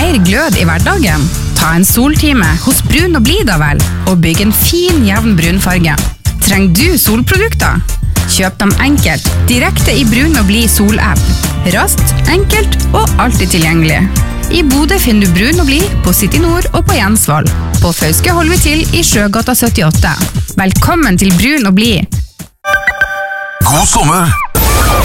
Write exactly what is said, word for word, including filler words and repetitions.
mer glød i hverdagen? Ta en soltime hos Brun og Blid da vel, og bygg en fin, jevn brunfarge. Trenger du solprodukter? Kjøp dem enkelt, direkte i Brun og Blid sol-app. Raskt, enkelt og alltid tilgjengelig. I Bodø finner du Brun og Blid på City Nord og på Jensvoll. På Fauske holder vi til i Sjøgata syttiåtte. Velkommen til Brun og Blid. God sommer!